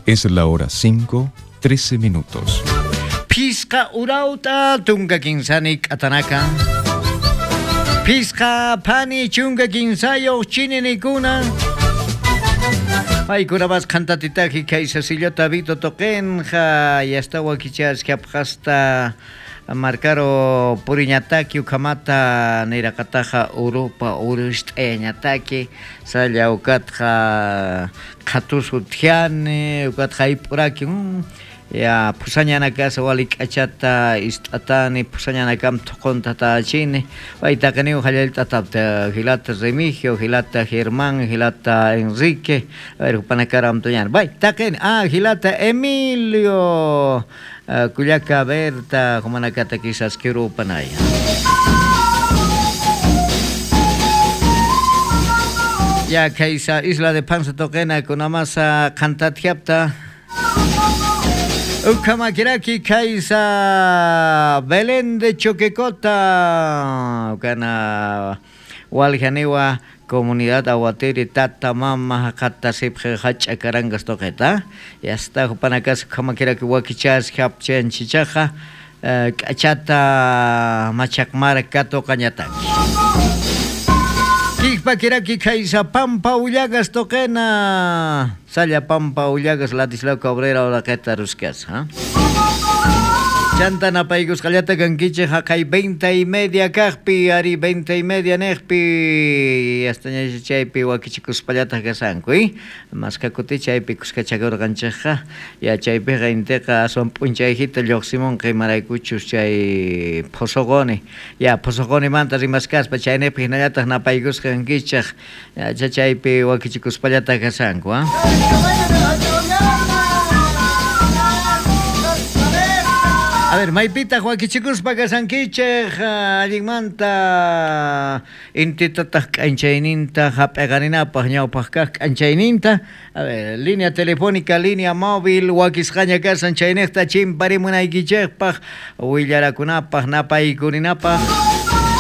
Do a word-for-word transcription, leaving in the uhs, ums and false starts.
Es la hora cinco, trece minutos. Pisca urauta tunga kinsanik atanaka. Pisca pani chunga kinsayo chininikuna. Ay kurabas cantatitaki kaisa sillota vito tokenja y hasta wakichas que hasta marcaro puriñataki ukamata nirakataja Europa urust eñataki salla ukatja katusutiane ukatja ipuraki ya pusañana casa walik achata istatani pusañana kam tokonta ta chine vaita kaneu halelta tapta gilata Remigio gilata Germán gilata Enrique a ver panakaram toñan vai taken ah gilata Emilio Cuyaca Berta kumanakata quizás quiero panaya ya kaisa isla de Panza Toquena con amasa cantatiapta Ukamakiraki kaisa Belén de Choquecota kana waljanewa comunidad aguateri tata mama hakata sipje hacha karangas toqueta ya está panakas kamakiraki wakichas hapchen chichaja kachata machakmar kato kanyataki Kikpa kiraki kaisa Pampa Ullagas toquena Salla Pampa Ullagas Ladislao Cabrera o la Queta Ruscas ¿ah? Chanta napaigus kallata kankiche hakay veinte y media kahpi ari veinte y media nejpi hasta ña chaypi wakichikus pallata kasankuy mas kakuti chaypi kuskachagor kanchaja ya chaypi gainteqa son punchayjita lluqsimun qimaraykuchus chay posogoni ya posogoni manta rimaskaspa chaynepi hinallataq napaykus kankichaq ya chaypi wakichikus pallata kasanku ¿ah? A ver, maipita huakichikuspa kasankichej allimanta intitataq k'anchayninta hap'eqaninapaq ñawpaq kaq k'anchayninta a ver, línea telefónica, línea móvil wakisqaña kasan chaynejta chimparimunaykichejpaq willarakunapaq napaykuninapaq